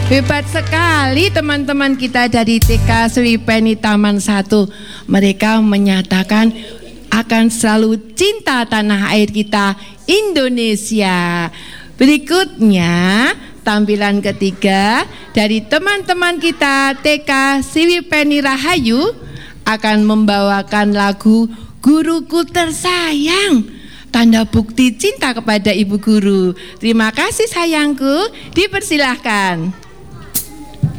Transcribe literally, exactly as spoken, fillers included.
Hebat sekali teman-teman kita dari T K Sri Peni Taman satu. Mereka menyatakan akan selalu cinta tanah air kita Indonesia. Berikutnya tampilan ketiga dari teman-teman kita T K Sri Peni Rahayu akan membawakan lagu Guruku Tersayang, tanda bukti cinta kepada ibu guru. Terima kasih sayangku, dipersilahkan.